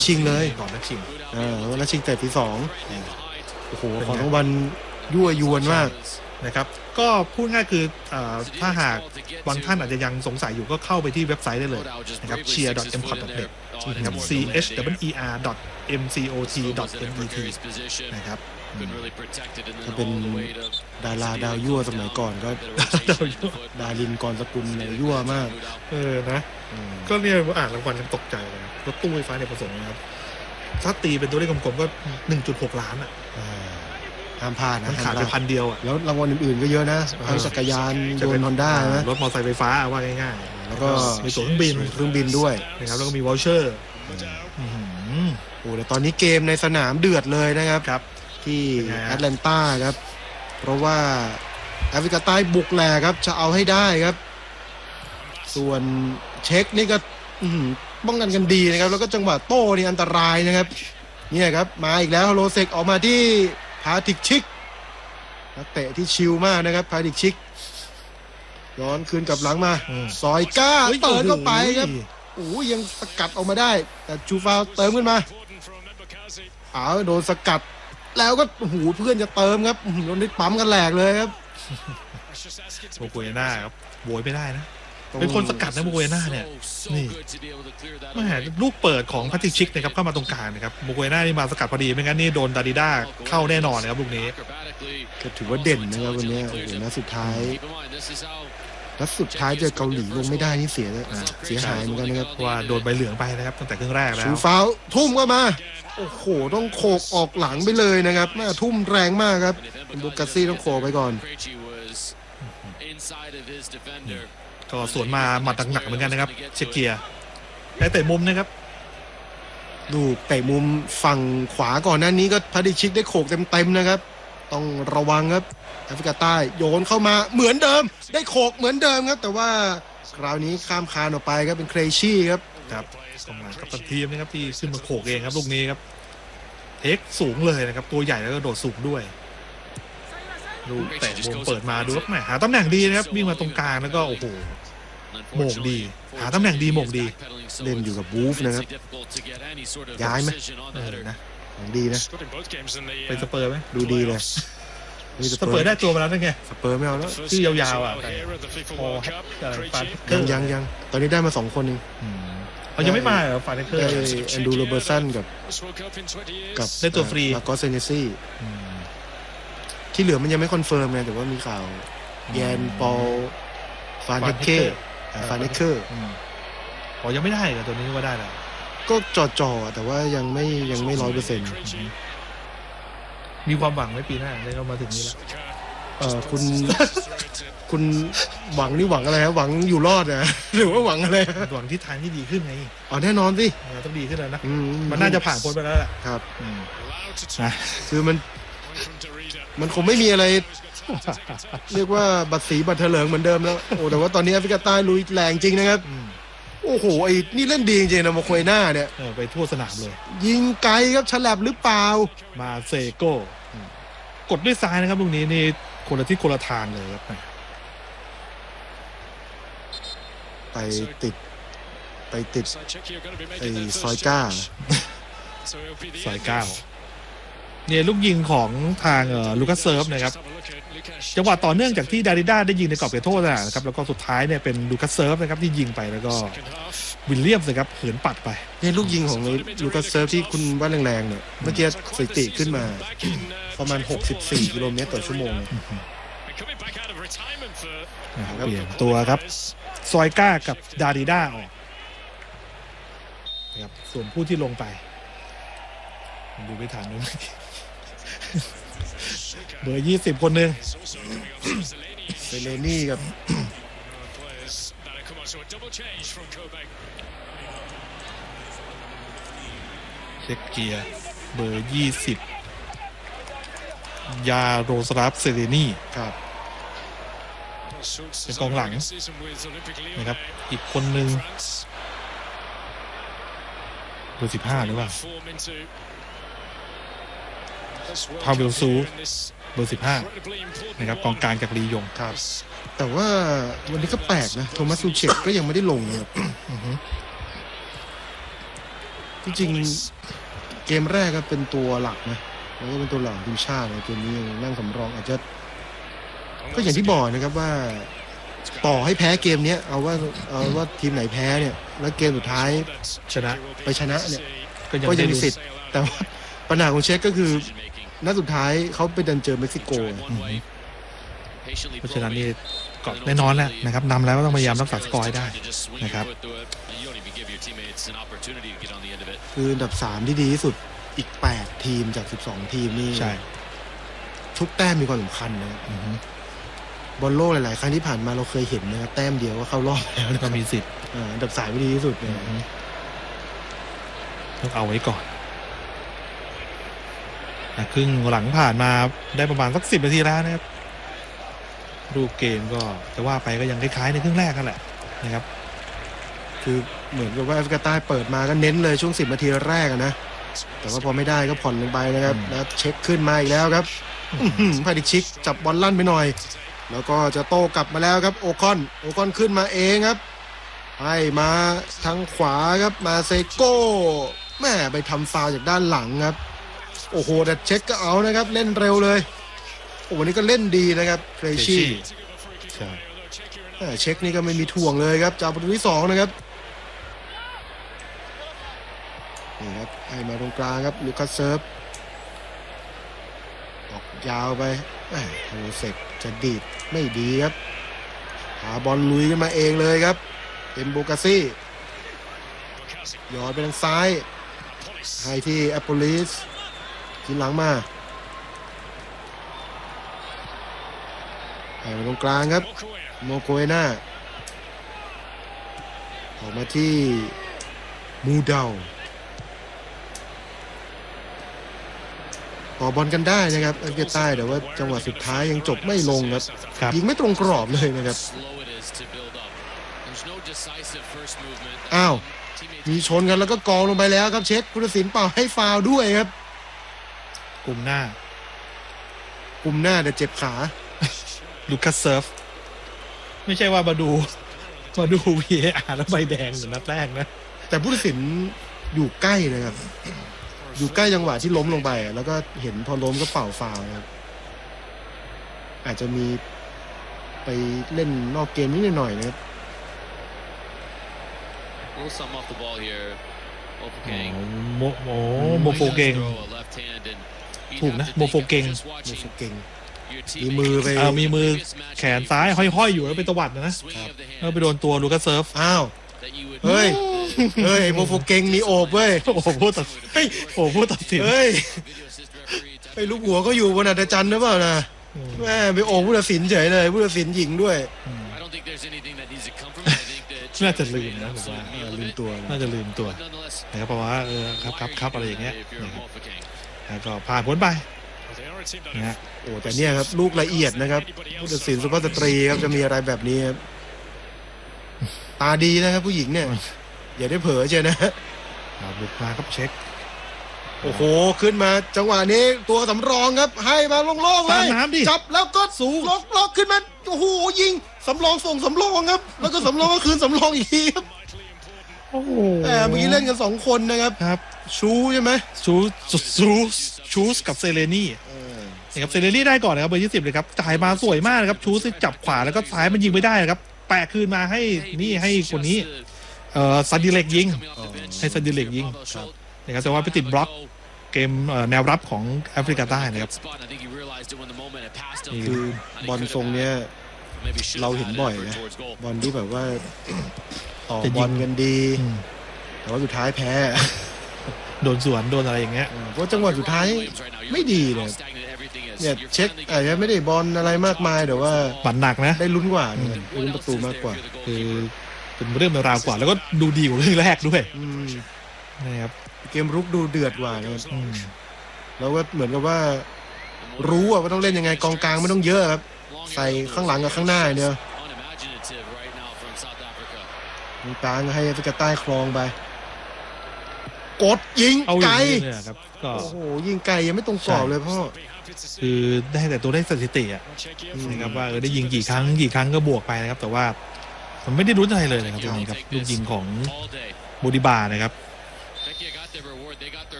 ชิงเลยก่อนนัดชิงนัดชิงแต่ที่2โอ้โหของรางวัลยั่วยวนมากนะครับก็พูดง่ายคือถ้าหากบางท่านอาจจะยังสงสัยอยู่ก็เข้าไปที่เว็บไซต์ได้เลยนะครับ cheer.mcot.net นะครับ cheer.mcot.net นะครับถ้าเป็นดาราดาวยั่วสมัยก่อนก็ดารินกรสกุลยั่วมากนะก็เนี่ยอ่านรางวัลยังตกใจเลยรถตู้ไฟฟ้าเนี่ยประสงค์นะครับถ้าตีเป็นตัวเลขกลมๆก็ 1.6 ล้านห้ามพลาดนะมันขาดไป1,000 เดียวแล้วรางวัลอื่นๆก็เยอะนะทั้งจักรยานยนต์ฮอนด้ารถมอเตอร์ไซค์ไฟฟ้าว่าง่ายๆแล้วก็มีตั๋วเครื่องบินด้วยนะครับแล้วก็มีวอลเชอร์โอ้แต่ตอนนี้เกมในสนามเดือดเลยนะครับที่แอตแลนตาครับเพราะว่าแอฟริกาใต้บุกแหลกครับจะเอาให้ได้ครับส่วนเช็คนี่ก็ป้องกันกันดีนะครับแล้วก็จังหวะโต้นี่อันตรายนะครับเนี่ยครับมาอีกแล้วโรเซกออกมาที่พาติกชิกนักเตะที่ชิลมากนะครับพาติกชิกย้อนคืนกลับหลังมาซอยก้าเติมเข้าไปครับโอ้ยังสกัดออกมาได้แต่จูฟาวเติมขึ้นมาโดนสกัดแล้วก็เพื่อนจะเติมครับโดนได้ปั๊มกันแหลกเลยครับโมโกเอน่าครับโวยไม่ได้นะเป็นคนสกัดนะโมโกเอน่าเนี่ยนี่มาหาลูกเปิดของพาติกชิกนะครับเข้ามาตรงกลางนะครับโมโกเอน่านี่มาสกัดพอดีไม่งั้นนี่โดนดาดิด้าเข้าแน่นอนนะครับลูกนี้ก็ถือว่าเด่นนะครับวันนี้โอ้โหนัดสุดท้ายเจอเกาหลีลงไม่ได้นี่เสียหายเหมือนกันนะครับว่าโดนใบเหลืองไปนะครับตั้งแต่ครึ่งแรกแล้วชูฟาวทุ่มเข้ามาโอ้โหต้องโขกออกหลังไปเลยนะครับทุ่มแรงมากครับบุกัสซี่ต้องโขกไปก่อนก็สวนมาหมัดหนักๆเหมือนกันนะครับเชคเกียได้เตะมุมนะครับดูเตะมุมฝั่งขวาก่อนหน้านี้ก็พาดิชิกได้โขกเต็มๆนะครับต้องระวังครับแอฟริกาใต้โยนเข้ามาเหมือนเดิมได้โขกเหมือนเดิมครับแต่ว่าคราวนี้ข้ามคานออกไปครับเป็นเครชี่ครับส่งมากับทีมนะครับที่ขึ้นมาโขกเองครับลูกนี้ครับเทคสูงเลยนะครับตัวใหญ่แล้วก็โดดสูงด้วยลูกแต่วงเปิดมาดูครับแหมหาตำแหน่งดีนะครับวิ่งมาตรงกลางแล้วก็โอ้โหโมงดีหาตำแหน่งดีโมงดีเล่นอยู่กับบูฟนะครับย้ายไหมนะของดีนะเป็นสเปอร์ไหมดูดีเลยสเปอร์ได้ตัวมาแล้วนั่นไงสเปอร์ไม่เอาแล้วชื่อยาวๆพอยังตอนนี้ได้มา2 คนนึงเขายังไม่มาเหรอฟาเนเกอร์แอนดูโรเบอร์สันกับได้ตัวฟรีลาโกเซเนซี่ที่เหลือมันยังไม่คอนเฟิร์มไงแต่ว่ามีข่าวแยนปอลฟาเนเกอร์ยังไม่ได้เหรอตัวนี้ว่าได้แล้วก็จ่อแต่ว่ายังไม่100% มีความหวังไหมปีหน้าได้เข้ามาถึงนี้แล้วคุณหวังนี่หวังอะไรครับหวังอยู่รอดนะหรือว่าหวังอะไรหวังทิศทางที่ดีขึ้นไงแน่นอนสิต้องดีขึ้นแล้วนะมันน่าจะผ่านพ้นไปแล้วแหละครับคือมันคงไม่มีอะไรเรียกว่าบัตรสีบัตรเถลิงเหมือนเดิมแล้วแต่ว่าตอนนี้แอฟริกาใต้ลุยแรงจริงนะครับโอ้โหนี่เล่นดีจริงๆนะโมโคเอน่าเนี่ยไปทั่วสนามเลยยิงไกลครับฉลับหรือเปล่ามาเซโก้กดด้วยซ้ายนะครับลูกนี้นี่คนละทิศคนละทางเลยครับไปติดไอ้ซอยก้าเนี่ยลูกยิงของทางลูคัสเซิร์ฟนะครับจังหวะต่อเนื่องจากที่ดาริด้าได้ยิงในกรอบเขตโทษนะครับแล้วก็สุดท้ายเนี่ยเป็นลูคัสเซิร์ฟนะครับที่ยิงไปแล้วก็วิลเลียมส์นะครับเหินปัดไปเนี่ยลูกยิงของลูคัสเซิร์ฟที่คุณว่าแรงๆเนี่ยเมื่อกี้สถิติขึ้นมาประมาณ64 กิโลเมตรต่อชั่วโมงเปลี่ยนตัวครับซอยก้ากับดาริด้าออกนะครับส่วนผู้ที่ลงไปดูไม่ทันเลยเบอร์20คนหนึ่งเซเลนี่กับเช็คเกียร์เบอร์20ยาโรสลาฟเซเลนี่ครับเป็นกองหลังนะครับอีกคนหนึ่งเบอร์15หรือเปล่าพาเวลซูเบอร์15นะครับกองกลางจากลียงครับแต่ว่าวันนี้ก็แปลกนะโทมัสซูเชกก็ยังไม่ได้ลงเลยที่จริงเกมแรกก็เป็นตัวหลักนะแล้วก็เป็นตัวหลักทีมชาติในเกมนี้ยังนั่งสำรองอาจจะก็อย่างที่บอกนะครับว่าต่อให้แพ้เกมนี้เอาว่าทีมไหนแพ้เนี่ยแล้วเกมสุดท้ายชนะไปชนะเนี่ยก็ก็ยัยัง งมีมีสิสิททธิ์ธิ์แต่ว่าปัญหาของเช็คก็คือนัดสุดท้ายเขาไปเจอเม็กซิโกเพราะฉะนั้นนี่ก็แน่นอนแหละนะครับนำแล้วก็ต้องพยายามรักษาสกอร์ให้ได้นะครับคืออันดับ3ที่ดีที่สุดอีก8ทีมจาก12ทีมนี่ใช่ทุกแต้มมีความสำคัญนะบอลโลกหลายๆครั้งที่ผ่านมาเราเคยเห็นนะครับแต้มเดียวก็เข้ารอบแล้วนะก็มีสิทธิ์อันดับ3ที่ดีที่สุดเนี่ยต้องเอาไว้ก่อนครึ่งหลังผ่านมาได้ประมาณสัก10 นาทีแล้วนะครับรูปเกมก็จะว่าไปก็ยังคล้ายๆในครึ่งแรกกันแหละนะครับคือเหมือนกับว่าแอฟริกาใต้เปิดมาก็เน้นเลยช่วง10 นาทีแรกนะแต่ว่าพอไม่ได้ก็ผ่อนลงไปนะครับแล้วเช็คขึ้นมาอีกแล้วครับพาดิชิกจับบอลลั่นไปหน่อยแล้วก็จะโต้กลับมาแล้วครับโอคอนขึ้นมาเองครับให้มาทางขวาครับมาเซโก้แม่ไปทำฟาวล์จากด้านหลังครับโอ้โหแต่เช็คก็เอานะครับเล่นเร็วเลยโอ้วันนี้ก็เล่นดีนะครับเฟรชี่ใช่เช็คนี่ก็ไม่มีถ่วงเลยครับจากประตูที่2นะครับนี่ครับให้มาตรงกลางครับลูคัสเซิร์ฟออกยาวไปโฮเซกจะดีดไม่ดีครับหาบอลลุยขึ้นมาเองเลยครับเอ็มโบกาซี่ยอดไปทางซ้ายให้ที่แอปโปลิสทีหลังมาให้มาตรงกลางครับโมโกเอน่าออกมาที่มูเดาต่อบอลกันได้นะครับแอฟริกาใต้แต่ว่าจังหวะสุดท้ายยังจบไม่ลงครับยิงไม่ตรงกรอบเลยนะครับอ้าวมีชนกันแล้วก็กองลงไปแล้วครับเช็คผู้ตัดสินเป่าให้ฟาวล์ด้วยครับกลุ่มหน้าแต่เจ็บขาลูคัสเซิร์ฟไม่ใช่ว่ามาดู VAR แล้วใบแดงเหมือนนัดแรกนะแต่ผู้ตัดสินอยู่ใกล้นะครับอยู่ใกล้จังหวะที่ล้มลงไปแล้วก็เห็นพอล้มก็เป่าฟาวล์ครับอาจจะมีไปเล่นนอกเกมนิดหน่อยนะครับโมโฟเกงถูกนะโมโฟเกงมีมือไปมีมือแขนซ้ายห้อยๆอยู่แล้วเป็นตวัดนะแล้วไปโดนตัวลูคัสเซิร์ฟอ้าวเฮ้ยโมโฟเกงมีโอบเว้ยโอ้โหพูดตัดสินเฮ้ยไปลูกหัวก็อยู่บนอัศจรรย์หรือเปล่านะแม่ไปโอบผู้ตัดสินเฉยเลยผู้ตัดสินหญิงด้วยน่าจะลืมนะผมว่าลืมตัวน่าจะลืมตัวนะครับเพราะว่าครับอะไรอย่างเงี้ยแล้วก็ผ่านพ้นไปนะโอ้แต่เนี่ยครับลูกละเอียดนะครับผู้ตัดสินสุภาพสตรีครับจะมีอะไรแบบนี้ครับตาดีนะครับผู้หญิงเนี่ยอย่าได้เผลอเชียวนะบุกมาครับเช็คโอ้โหขึ้นมาจังหวะนี้ตัวสำรองครับให้มาโล่งๆเลยจับแล้วก็สูงล็อกขึ้นมาโอ้โหยิงสำรองส่งสำรองครับแล้วก็สำรองก็คืนสำรองอีกทีครับโอ้โหเมื่อกี้เล่นกัน2คนนะครับชูใช่ไหมชูสกับเซเลนี่นะครับเซเลนี่ได้ก่อนนะครับเบอร์20เลยครับจ่ายมาสวยมากนะครับชูสจับขวาแล้วก็ซ้ายมันยิงไม่ได้นะครับแปะคืนมาให้คนนี้ซันดิเล็กยิงให้ซันดิเล็กยิงนะครับแต่ว่าไปติดบล็อกเกมแนวรับของแอฟริกาใต้นะครับคือบอลทรงเนี้ยเราเห็นบ่อยนะบอลที่แบบว่าต่อบอลกันดีแต่ว่าสุดท้ายแพ้โดนสวนโดนอะไรอย่างเงี้ยเพราะจังหวะสุดท้ายไม่ดีเลยเนี่ยเช็คอาจจะไม่ได้บอลอะไรมากมายแต่ว่าปั่นหนักนะได้ลุ้นกว่าลุ้นประตูมากกว่าคือเป็นเรื่องราวกว่าแล้วก็ดูดีกว่าเรื่องแรกด้วยนะครับเกมรุกดูเดือดกว่านะครับแล้วก็เหมือนกับว่ารู้ว่าต้องเล่นยังไงกองกลางไม่ต้องเยอะครับใส่ข้างหลังกับข้างหน้าเนี่ยตรงกลางให้แอฟริกาใต้ครองไปกดยิงไกลโอ้โหยิงไกลยังไม่ตรงกรอบเลยพ่อคือได้แต่ตัวได้สถิติอ่ะนะครับว่าได้ยิงกี่ครั้งก็บวกไปนะครับแต่ว่ามันไม่ได้รู้อะไรเลยนะครับตรงนี้ครับลูกยิงของโบดิบานะครับ